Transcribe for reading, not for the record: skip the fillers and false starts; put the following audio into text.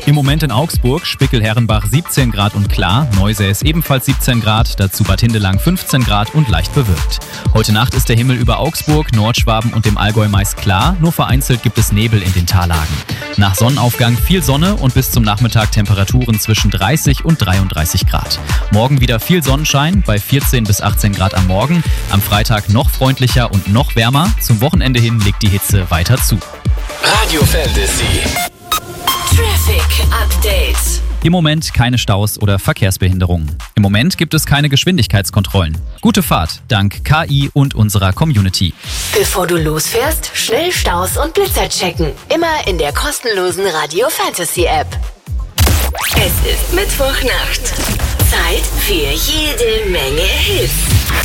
Im Moment in Augsburg, Spickel-Herrenbach 17 Grad und klar, Neusäß ebenfalls 17 Grad, dazu Bad Hindelang 15 Grad und leicht bewölkt. Heute Nacht ist der Himmel über Augsburg, Nordschwaben und dem Allgäu meist klar, nur vereinzelt gibt es Nebel in den Tallagen. Nach Sonnenaufgang viel Sonne und bis zum Nachmittag Temperaturen zwischen 30 und 33 Grad. Morgen wieder viel Sonnenschein bei 14 bis 18 Grad am Morgen, am Freitag noch freundlicher und noch wärmer, zum Wochenende hin legt die Hitze weiter zu. Radio Fantasy. Traffic Update. Im Moment keine Staus oder Verkehrsbehinderungen. Im Moment gibt es keine Geschwindigkeitskontrollen. Gute Fahrt, dank KI und unserer Community. Bevor du losfährst, schnell Staus und Blitzer checken. Immer in der kostenlosen Radio Fantasy App. Es ist Mittwochnacht. Zeit für jede Menge Hits.